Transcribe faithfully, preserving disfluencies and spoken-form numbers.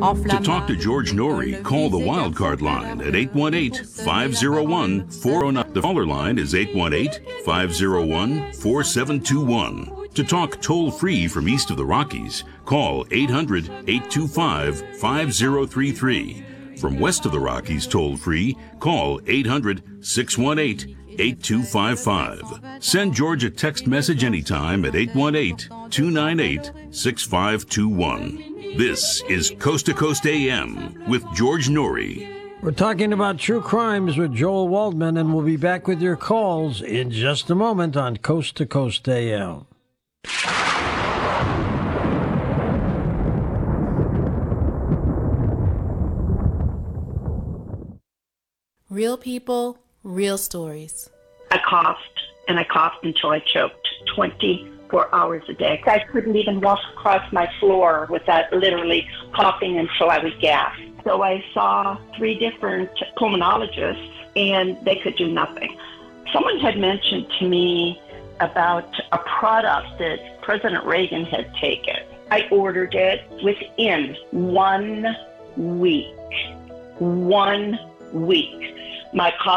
To talk to George Norrie, call the wildcard line at eight one eight, five oh one, four oh nine. The caller line is eight one eight, five oh one, four seven two one. To talk toll-free from east of the Rockies, call eight hundred, eight two five, five oh three three. From west of the Rockies toll-free, call eight hundred, six one eight, eight two five five. Send George a text message anytime at eight one eight, two nine eight, six five two one. This is Coast to Coast A M with George Norrie. We're talking about true crimes with Joel Waldman, and we'll be back with your calls in just a moment on Coast to Coast A M. Real people, real stories. I coughed, and I coughed until I choked twenty-four hours a day. I couldn't even walk across my floor without literally coughing until I would gasp. So I saw three different pulmonologists, and they could do nothing. Someone had mentioned to me about a product that President Reagan had taken. I ordered it within one week. One week. My cough